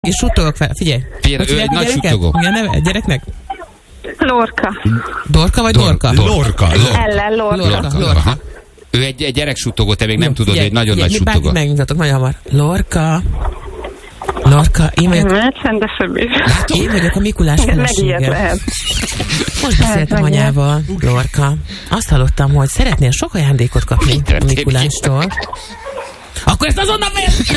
És suttogok fel, figyelj. Ő egy nagy suttogó. Mi a neve gyereknek? Lorca. Dorka vagy Lorca? Lorca. Ellen Lorca. Ő egy gyerek suttogó, te még nem tudod, hogy egy nagyon nagy suttogó. Bármit megmutatok nagyon hamar. Lorca, én vagyok. Csendesebb is. Én vagyok a Mikulás felesége. Most beszéltem anyával, Lorca. Azt hallottam, hogy szeretnél sok ajándékot kapni a Mikulástól. Akkor ezt azonnal miért?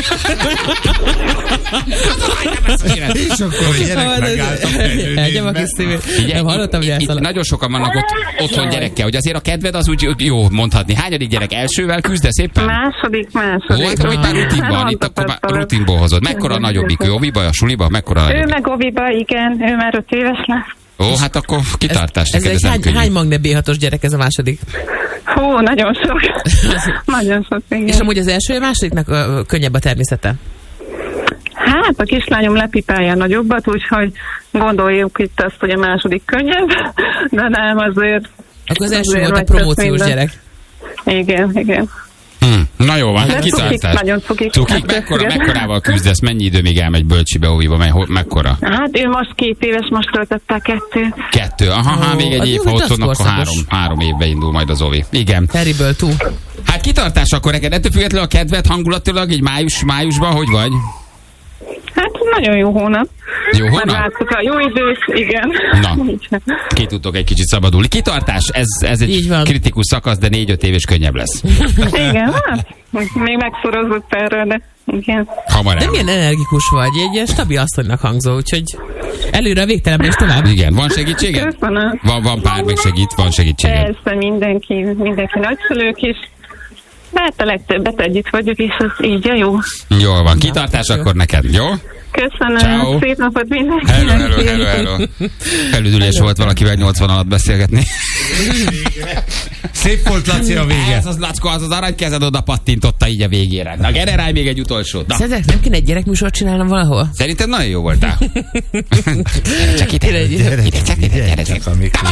És akkor a gyerek megállt a fejlődésben. Nagyon sokan vannak otthon gyerekkel, hogy azért a kedved az úgy jó mondhatni. Hányadik gyerek? Elsővel küzdesz éppen? Második. Ó, hát amit már rutinban, itt akkor már rutinból hozod. Mekkora a nagyobbik? Ő oviba, a suliba? Mekkora a nagyobbik? Ő meg oviba, igen. Ő már 5 éves lesz. Ó, hát akkor kitartás neked, ez nem könnyű. Hány Magne B6-os gyerek ez a második? Hú, nagyon sok. Nagyon sok, igen. És amúgy az első, másodiknak könnyebb a természete? Hát a kislányom lepipálja a nagyobbat, úgyhogy gondoljuk itt azt, hogy a második könnyebb, de nem azért. Akkor az első volt a promóciós gyerek. Igen. Na jó, van, hát kitartás. Nagyon cukik. Mekkorával küzdesz? Mennyi idő még elmegy bölcsibe, óviba? Mekkora? Hát ő most 2 éves, most töltötte 2. 2, még egy év, ha otthon, akkor 3 évbe indul majd az ovi. Igen. Teriből túl. Hát kitartás akkor neked. Ettől függetlenül a kedved hangulatilag így májusban, hogy vagy? Hát nagyon jó hónap. Jó hónap? Láttuk a jó időt, igen. Na, ki tudtok egy kicsit szabadulni. Kitartás, ez egy kritikus szakasz, de 4-5 év és könnyebb lesz. Igen, hát még megszorozott erre, de igen. Hamar de milyen energikus vagy, egy stabil asszonynak hangzó, úgyhogy előre a végtelenben és tovább. Igen, van segítséged? Köszönöm. Van pár, meg segít, van segítséged. Persze, mindenki nagyszülők is. Hát a legtöbbet együtt vagyok, és az így a jó. Jól van, kitartás akkor neked, jó? Köszönöm, ciao. Szép napot mindenkinek. Hello. Felüdülés volt valakivel 80 alatt beszélgetni. Szép volt, Laci, a vége. Ez az Lackó, az aranykezed oda pattintotta így a végére. Na, generálj még egy utolsót. Szerinted nem kéne egy gyerekműsort csinálnom valahol? Szerintem nagyon jó voltál. Csak ide. Gyere csak.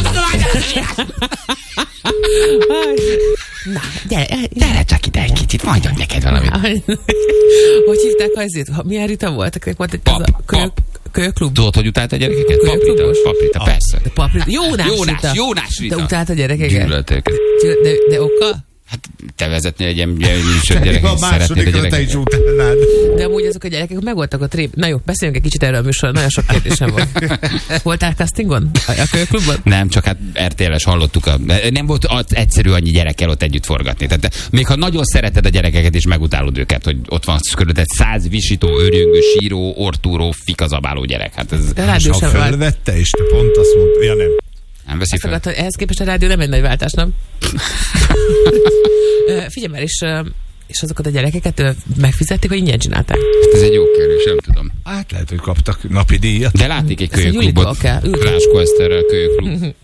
Na, gyere csak ide egy kicsit, mondjad neked valamit. Hogy hívták azért? Milyen Rita volt? Volt egy kölyöklub. Tudod, hogy utált a gyerekeket? Paprita, persze. Jónás Rita. De utált a gyerekeket? Gyűlölték. De okkal? Hát te vezetnél egy ilyen műsor gyerekeket, a másodikra te is utálnád. De amúgy azok a gyerekek megvoltak a trép. Na jó, beszéljünk egy kicsit erről a műsorról, nagyon sok kérdésem van. Voltál castingon? A kölyöklubban? Nem, csak hát RTL-es hallottuk. Nem volt egyszerű annyi gyerekkel ott együtt forgatni. Tehát még ha nagyon szereted a gyerekeket és megutálod őket, hogy ott van körülbelül 100 visító, őrjöngő, síró, ortúró, fikazabáló gyerek. Hát ez... És ha fölvette, és te pont azt mondta, ja nem. Nem veszi fel. Ehhez képest a rádió nem egy nagy váltás, nem? Figyelj már, és azokat a gyerekeket megfizették, hogy ingyen csinálták? Ez egy jó kérdés, nem tudom. Hát lehet, hogy kaptak napi díjat. De látték egy kölyöklubot. Láskó Eszterrel kölyöklub.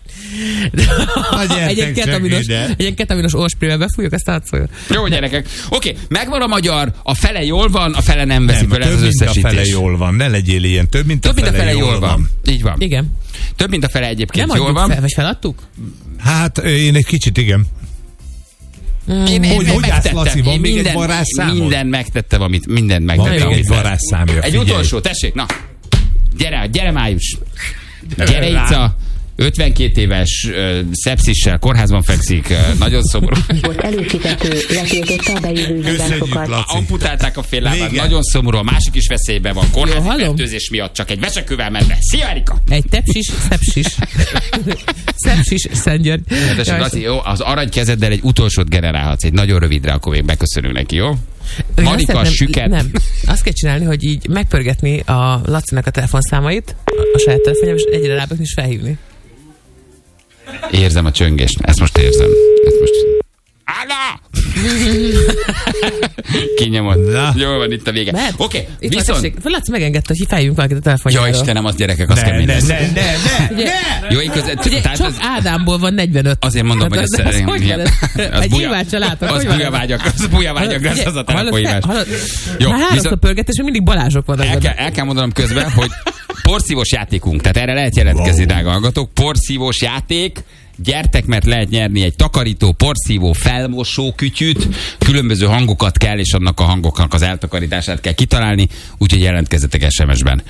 Egy ketaminos orsprével befújjuk, azt átszóljon. Jó, gyerekek. Oké, megvan a magyar, a fele jól van, a fele nem veszik fel, ez az összesítés. Több mint a fele jól van, ne legyél ilyen. Több mint a fele jól van. Így van. Igen. Több mint a fele egyébként nem jól van. Vagy feladtuk? Hát én egy kicsit igen. Én mindent megtettem, amit mindent megtettem. Van egy varázsszámja. Egy utolsó, tessék, na. Gyere Május. Gyere Ica. 52 éves, szepszissel, kórházban fekszik, nagyon szomorú. Volt előfizető, letiltotta a bejövő hívásokat. Amputálták a fél lábát, nagyon szomorú, a másik is veszélyben van, kórházi fertőzés miatt csak egy vesekővel ment be. Szia, Erika! Egy szepsis. Szepsis, Szentgyörgy. Laci, jó, az aranykezeddel egy utolsót generálhatsz, egy nagyon rövidre, akkor még beköszönünk neki, jó? Marika, süket. Nem, azt kell csinálni, hogy így megpörgetni a Lacinak a telefonszámait, a saját telefonjám, és egyre rábökni és felhívni. Érzem a csöngést. Ezt most érzem. Álla! Kinyomod. Jól van, itt a vége. Oké, viszont... Laci megengedte, hogy feljünk valakit a telefonjáról. Jó, Istenem, az gyerekek, az kemény lesz. Ne. Jó, igaz, csak Ádámból van 45. Azért mondom, hogy ez egy hívást se látok. Az bujavágyak lesz az a telefonhívás. Már háromszor pörgetés, hogy mindig Balázsok vannak. El kell mondanom közben, hogy porszívós játékunk, tehát erre lehet jelentkezni, drága hallgatók. Porszívós játék, Gyertek, mert lehet nyerni egy takarító, porszívó, felmosó kütyűt. Különböző hangokat kell, és annak a hangoknak az eltakarítását kell kitalálni, úgyhogy jelentkezzetek SMS-ben.